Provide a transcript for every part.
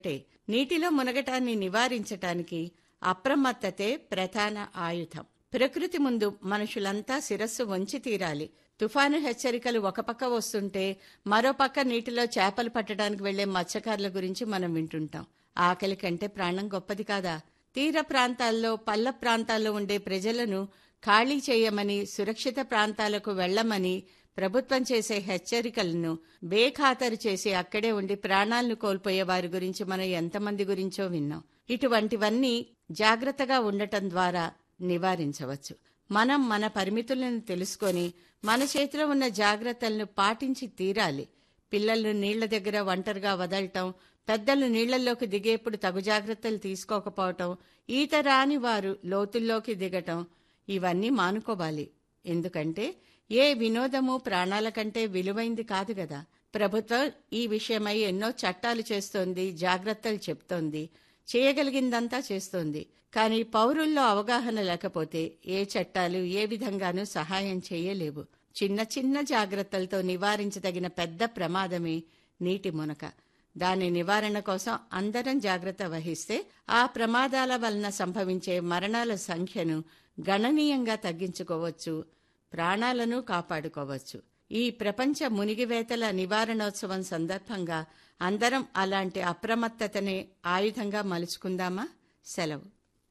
అంటే నీటిలో మునగటాన్ని నివారించటానికి అప్రమత్తతే ప్రధాన ఆయుధం. ప్రకృతి ముందు మనుషులంతా శిరస్సు వంచి తీరాలి. తుఫాను హెచ్చరికలు ఒక పక్క వస్తుంటే మరో పక్క నీటిలో చేపలు పట్టడానికి వెళ్లే మత్స్యకారుల గురించి మనం వింటుంటాం. ఆకలి కంటే ప్రాణం గొప్పది కాదా? తీర ప్రాంతాల్లో, పల్ల ప్రాంతాల్లో ఉండే ప్రజలను ఖాళీ చేయమని, సురక్షిత ప్రాంతాలకు వెళ్లమని ప్రభుత్వం చేసే హెచ్చరికలను బేఖాతరు చేసి అక్కడే ఉండి ప్రాణాలను కోల్పోయే వారి గురించి మనం ఎంతమంది గురించో విన్నాం. ఇటువంటివన్నీ జాగ్రత్తగా ఉండటం ద్వారా నివారించవచ్చు. మనం మన పరిమితులను తెలుసుకొని మన చేతిలో ఉన్న జాగ్రత్తలను పాటించి తీరాలి. పిల్లలను నీళ్ల దగ్గర ఒంటరిగా వదలటం, పెద్దలు నీళ్లలోకి దిగేప్పుడు తగు జాగ్రత్తలు తీసుకోకపోవటం, ఈత రాని వారు లోతుల్లోకి దిగటం ఇవన్నీ మానుకోవాలి. ఎందుకంటే ఏ వినోదము ప్రాణాల కంటే విలువైంది కాదు గదా. ప్రభుత్వం ఈ విషయమై ఎన్నో చట్టాలు చేస్తోంది, జాగ్రత్తలు చెప్తోంది, చేయగలిగిందంతా చేస్తోంది. కానీ పౌరుల్లో అవగాహన లేకపోతే ఏ చట్టాలు ఏ విధంగానూ సహాయం చేయలేవు. చిన్న చిన్న జాగ్రత్తలతో నివారించదగిన పెద్ద ప్రమాదమే నీటి మునక. దాని నివారణ కోసం అందరం జాగ్రత్త వహిస్తే ఆ ప్రమాదాల వలన సంభవించే మరణాల సంఖ్యను గణనీయంగా తగ్గించుకోవచ్చు, ప్రాణాలను కాపాడుకోవచ్చు. ఈ ప్రపంచ మునిగివేతల నివారణోత్సవం సందర్భంగా అందరం అలాంటి అప్రమత్తతనే ఆయుధంగా మలుచుకుందామా? సెలవు.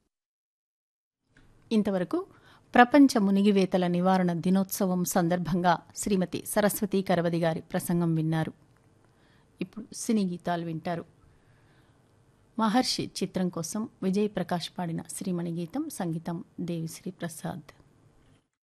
ఇంతవరకు ప్రపంచ మునిగివేతల నివారణ దినోత్సవం సందర్భంగా శ్రీమతి సరస్వతి కరవది గారి ప్రసంగం విన్నారు. ఇప్పుడు సినీ గీతాలు వింటారు. మహర్షి చిత్రం కోసం విజయ్ ప్రకాష్ పాడిన శ్రీమణి గీతం, సంగీతం దేవిశ్రీ ప్రసాద్.